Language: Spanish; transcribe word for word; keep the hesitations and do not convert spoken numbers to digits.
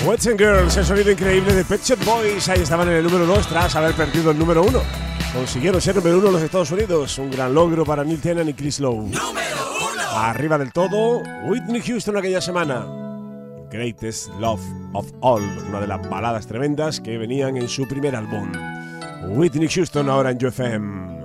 Boys and Girls, el sonido increíble de Pet Shop Boys. Ahí estaban en el número dos tras haber perdido el número uno. Consiguieron ser número uno en los Estados Unidos. Un gran logro para Neil Tennant y Chris Lowe. Arriba del todo, Whitney Houston aquella semana. Greatest Love of All, una de las baladas tremendas que venían en su primer álbum. Whitney Houston ahora en U F M.